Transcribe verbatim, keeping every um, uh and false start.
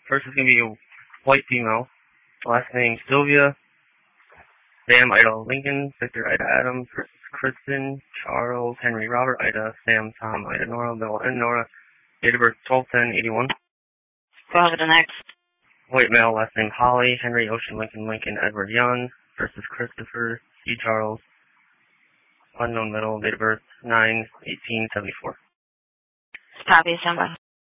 First is going to be a white female. Last name Sylvia. Sam Ida Lincoln. Victor Ida Adams versus Kristen Charles Henry Robert Ida Sam Tom Ida Nora Bill and Nora. Date of birth twelve ten eighty-one. Go over to next. White male. Last name Holly. Henry Ocean Lincoln Lincoln Edward Young versus Christopher C. Charles. Unknown middle. Date of birth nine eighteen seventy-four. Copy, Simba.